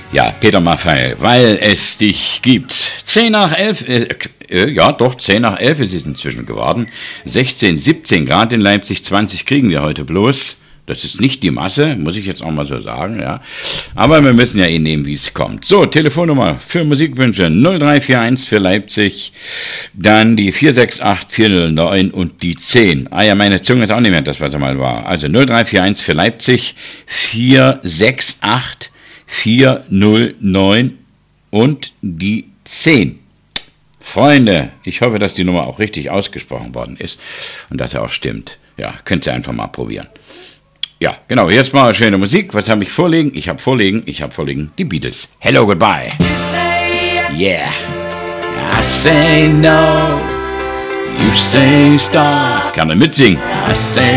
Ja, Peter Maffay, weil es dich gibt. 10 nach 11, ja doch, 10 nach 11 ist es inzwischen geworden. 16, 17 Grad in Leipzig, 20 kriegen wir heute bloß. Das ist nicht die Masse, muss ich jetzt auch mal so sagen, ja. Aber wir müssen ja nehmen, wie es kommt. So, Telefonnummer für Musikwünsche 0341 für Leipzig, dann die 468 409 und die 10. Ah ja, meine Zunge ist auch nicht mehr das, was er mal war. Also 0341 für Leipzig, 468 409 und die 10. Freunde, ich hoffe, dass die Nummer auch richtig ausgesprochen worden ist und dass er auch stimmt. Ja, könnt ihr einfach mal probieren. Ja, genau, jetzt mal schöne Musik. Was habe ich vorliegen? Ich habe vorliegen die Beatles. Hello, goodbye. Yeah. I say no. You say stop. Kann man mitsingen? I say